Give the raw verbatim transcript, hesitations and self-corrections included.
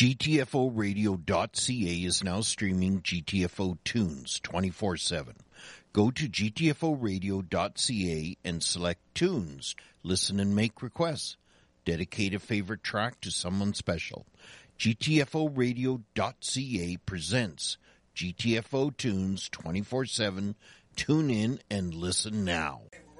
G T F O radio dot C A is now streaming G T F O tunes twenty-four seven. Go to G T F O radio dot C A and select tunes. Listen and make requests. Dedicate a favorite track to someone special. G T F O radio dot C A presents G T F O tunes twenty-four seven. Tune in and listen now.